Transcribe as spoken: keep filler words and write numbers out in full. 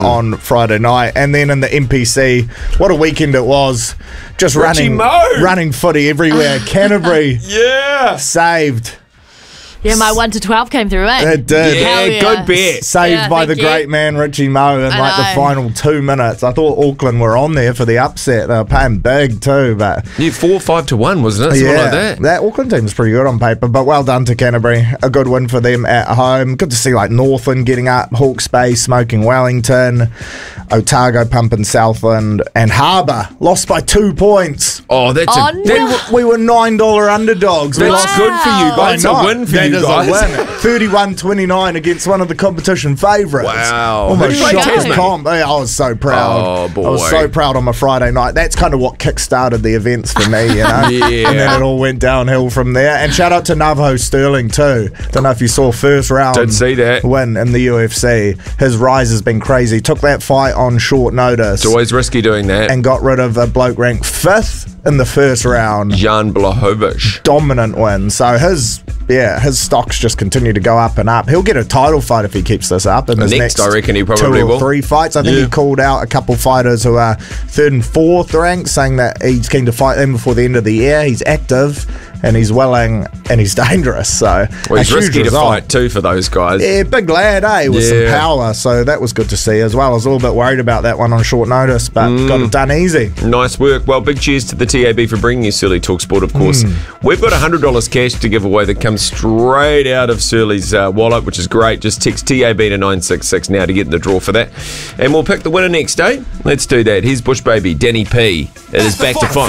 mm. on Friday night. And then in the N P C, what a weekend it was. Just Richie running, Mo. running footy everywhere. Canterbury yeah. saved. Yeah, my one to twelve came through, eh? It did. Yeah, yeah. good bet. Saved Yeah, by the thank you. great man Richie Mo in I like the know. final two minutes. I thought Auckland were on there for the upset. They were paying big too, but Yeah, four, five to one, wasn't it? Something yeah, like that. that Auckland team's pretty good on paper, but well done to Canterbury. A good win for them at home. Good to see like Northland getting up, Hawke's Bay smoking Wellington, Otago pumping Southland, and Harbour lost by two points. Oh, that's Oh, a no. that, We were nine dollar underdogs. We that's lost good for you guys. That's I a know. win for That you is a guys. win. thirty-one twenty-nine against one of the competition favourites. Wow. Almost Who did you shot play? the comp. Yeah, I was so proud. Oh, boy. I was so proud on my Friday night. That's kind of what kick-started the events for me, you know? Yeah. And then it all went downhill from there. And shout out to Navajo Sterling too. Don't know if you saw first round Did see that. win in the U F C. His rise has been crazy. Took that fight on short notice It's always risky doing that. and got rid of a bloke ranked fifth in the first round. Jan Blachowicz. Dominant win. So his yeah, his stocks just continue to go up and up. He'll get a title fight if he keeps this up in his Next, next, I reckon he probably two or will. three fights. I think Yeah. he called out a couple fighters who are third and fourth ranked, saying that he's keen to fight them before the end of the year. He's active and he's willing and he's dangerous. So Well, he's a huge risky to result. fight too for those guys. Yeah, big lad, eh? With Yeah. some power. So that was good to see as well. I was a little bit worried about that one on short notice, but Mm. got it done easy. Nice work. Well, big cheers to the T A B for bringing you Surly Talk Sport, of course. Hmm. We've got one hundred dollars cash to give away that comes straight out of Surly's uh, wallet, which is great. Just text T A B to nine six six now to get in the draw for that. And we'll pick the winner next day. Let's do that. Here's Bush Baby, Danny P. It is back to fight.